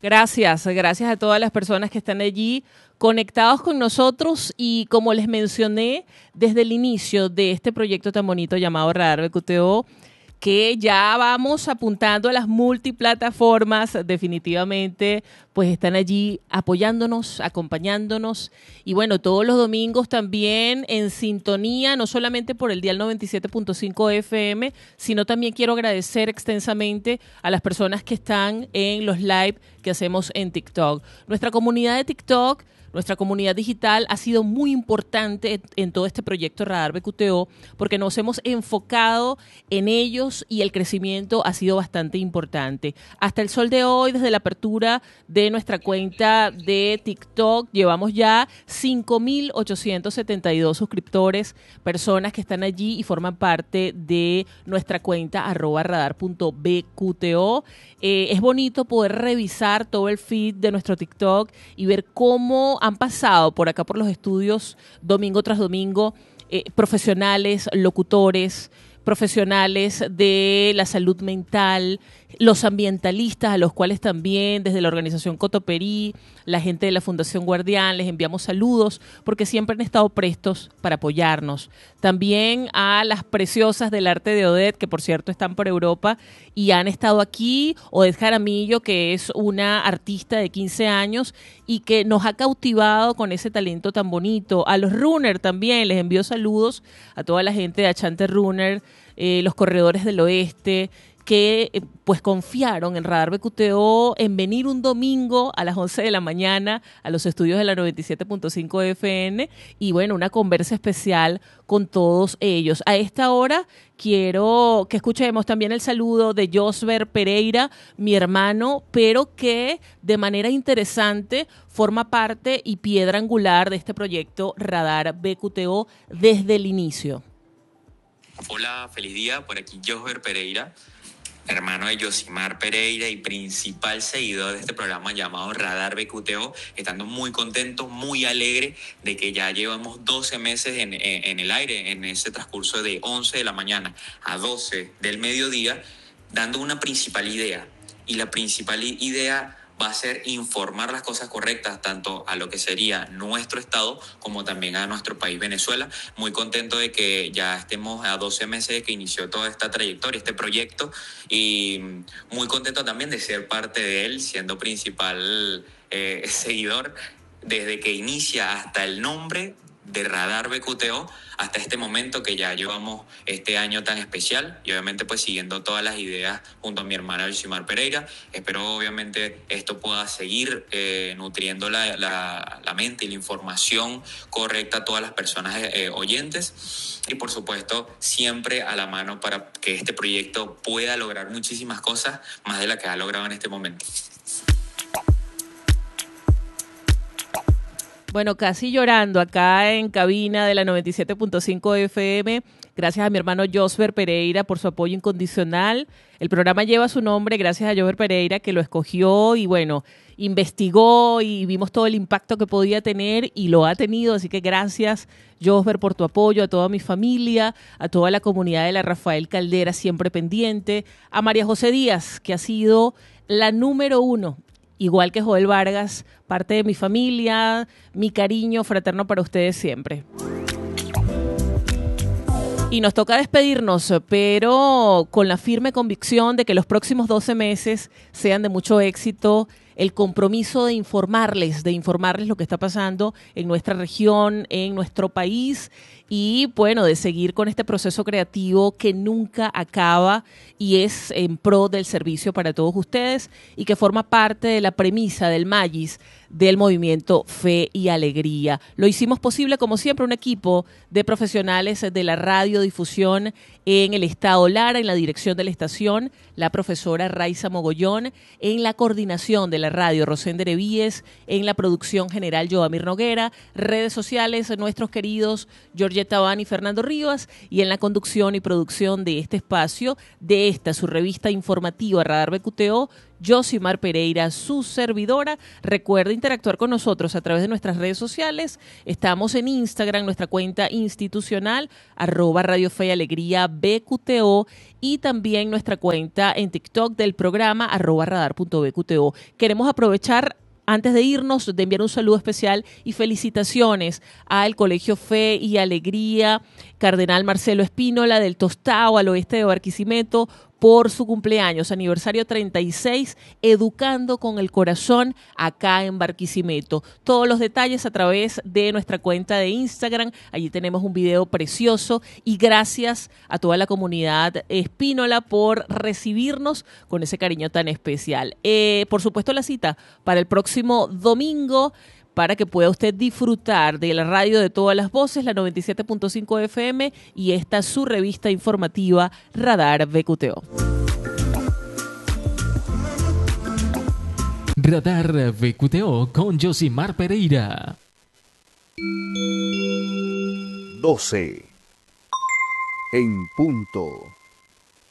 Gracias a todas las personas que están allí conectados con nosotros y como les mencioné desde el inicio de este proyecto tan bonito llamado Radar BQTO, que ya vamos apuntando a las multiplataformas, definitivamente, pues están allí apoyándonos, acompañándonos y bueno, todos los domingos también en sintonía, no solamente por el dial 97.5 FM, sino también quiero agradecer extensamente a las personas que están en los live que hacemos en TikTok. Nuestra comunidad de TikTok, nuestra comunidad digital ha sido muy importante en todo este proyecto Radar BQTO porque nos hemos enfocado en ellos y el crecimiento ha sido bastante importante. Hasta el sol de hoy, desde la apertura de nuestra cuenta de TikTok, llevamos ya 5.872 suscriptores, personas que están allí y forman parte de nuestra cuenta @radar.bqto. Es bonito poder revisar todo el feed de nuestro TikTok y ver cómo han pasado por acá por los estudios domingo tras domingo profesionales, locutores, profesionales de la salud mental, los ambientalistas, a los cuales también desde la organización Cotoperí, la gente de la Fundación Guardián, les enviamos saludos porque siempre han estado prestos para apoyarnos. También a las preciosas del arte de Odette, que por cierto están por Europa y han estado aquí, Odette Jaramillo, que es una artista de 15 años y que nos ha cautivado con ese talento tan bonito. A los Runner también les envío saludos, a toda la gente de Achante Runner, los corredores del oeste, que pues confiaron en Radar BQTO en venir un domingo a las 11 de la mañana a los estudios de la 97.5 FM y bueno, una conversa especial con todos ellos. A esta hora quiero que escuchemos también el saludo de Josber Pereira, mi hermano, pero que de manera interesante forma parte y piedra angular de este proyecto Radar BQTO desde el inicio. Hola, feliz día, por aquí Josber Pereira, hermano de Yosimar Pereira y principal seguidor de este programa llamado Radar BQTO, estando muy contento, muy alegre de que ya llevamos 12 meses en el aire, en ese transcurso de 11 de la mañana a 12 del mediodía, dando una principal idea. Y la principal idea va a ser informar las cosas correctas tanto a lo que sería nuestro estado como también a nuestro país Venezuela. Muy contento de que ya estemos a 12 meses de que inició toda esta trayectoria, este proyecto, y muy contento también de ser parte de él, siendo principal seguidor desde que inicia hasta el nombre de Radar BQTO hasta este momento que ya llevamos este año tan especial y obviamente pues siguiendo todas las ideas junto a mi hermana Yosimar Pereira. Espero obviamente esto pueda seguir nutriendo la mente y la información correcta a todas las personas oyentes y por supuesto siempre a la mano para que este proyecto pueda lograr muchísimas cosas más de las que ha logrado en este momento. Bueno, casi llorando acá en cabina de la 97.5 FM. Gracias a mi hermano Josber Pereira por su apoyo incondicional. El programa lleva su nombre gracias a Josber Pereira, que lo escogió y bueno, investigó y vimos todo el impacto que podía tener y lo ha tenido. Así que gracias, Josber, por tu apoyo, a toda mi familia, a toda la comunidad de la Rafael Caldera siempre pendiente, a María José Díaz, que ha sido la número 1, igual que Joel Vargas, parte de mi familia, mi cariño fraterno para ustedes siempre. Y nos toca despedirnos, pero con la firme convicción de que los próximos 12 meses sean de mucho éxito, el compromiso de informarles lo que está pasando en nuestra región, en nuestro país y bueno, de seguir con este proceso creativo que nunca acaba y es en pro del servicio para todos ustedes y que forma parte de la premisa del MAGIS del movimiento Fe y Alegría. Lo hicimos posible, como siempre, un equipo de profesionales de la radiodifusión en el Estado Lara, en la dirección de la estación, la profesora Raiza Mogollón, en la coordinación de la radio Rosender Evíes, en la producción general Joamir Noguera, redes sociales nuestros queridos Georgette Van y Fernando Rivas, y en la conducción y producción de este espacio, de esta su revista informativa Radar BQTO, Yosimar Pereira, su servidora. Recuerda interactuar con nosotros a través de nuestras redes sociales. Estamos en Instagram, nuestra cuenta institucional, @Radio Fe y Alegría BQTO, y también nuestra cuenta en TikTok del programa, @radar.bqto. Queremos aprovechar, antes de irnos, de enviar un saludo especial y felicitaciones al Colegio Fe y Alegría Cardenal Marcelo Espínola del Tostado, al oeste de Barquisimeto, por su cumpleaños, aniversario 36, Educando con el Corazón, acá en Barquisimeto. Todos los detalles a través de nuestra cuenta de Instagram. Allí tenemos un video precioso, y gracias a toda la comunidad Espínola por recibirnos con ese cariño tan especial. Por supuesto, la cita para el próximo domingo, para que pueda usted disfrutar de la radio de todas las voces, la 97.5 FM, y esta es su revista informativa Radar BQTO. Radar BQTO con Yosimar Pereira. 12 en punto.